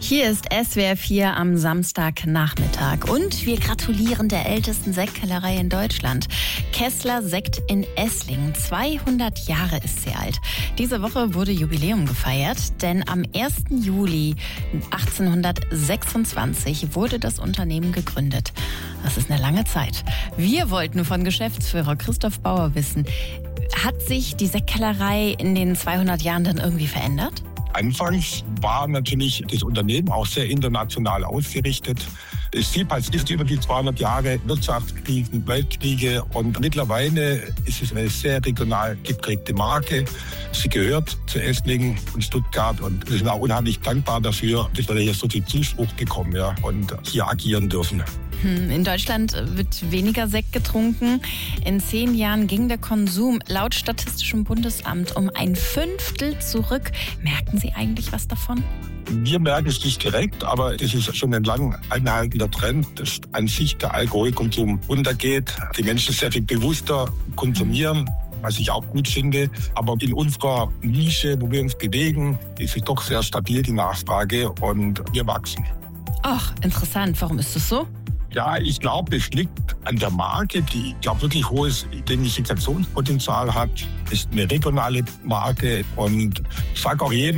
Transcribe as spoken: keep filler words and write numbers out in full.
Hier ist S W R vier am Samstagnachmittag und wir gratulieren der ältesten Sektkellerei in Deutschland. Kessler Sekt in Esslingen. zweihundert Jahre ist sie alt. Diese Woche wurde Jubiläum gefeiert, denn am ersten Juli achtzehnhundertsechsundzwanzig wurde das Unternehmen gegründet. Das ist eine lange Zeit. Wir wollten von Geschäftsführer Christoph Bauer wissen, hat sich die Sektkellerei in den zweihundert Jahren dann irgendwie verändert? Anfangs war natürlich das Unternehmen auch sehr international ausgerichtet. Es viel passiert über die zweihundert Jahre, Wirtschaftskrisen, Weltkriege, und mittlerweile ist es eine sehr regional geprägte Marke. Sie gehört zu Esslingen und Stuttgart und wir sind auch unheimlich dankbar dafür, dass wir hier so viel Zuspruch bekommen, ja, und hier agieren dürfen. In Deutschland wird weniger Sekt getrunken. In zehn Jahren ging der Konsum laut Statistischem Bundesamt um ein Fünftel zurück. Merken Sie eigentlich was davon? Wir merken es nicht direkt, aber es ist schon ein lang anhaltender Trend, dass an sich der Alkoholkonsum runtergeht. Die Menschen sehr viel bewusster konsumieren, was ich auch gut finde. Aber in unserer Nische, wo wir uns bewegen, ist es doch sehr stabil, die Nachfrage, und wir wachsen. Ach, interessant. Warum ist das so? Ja, ich glaube, es liegt an der Marke, die, ich glaube, wirklich hohes Identifikationspotenzial hat. Ist eine regionale Marke, und ich sage auch jedem,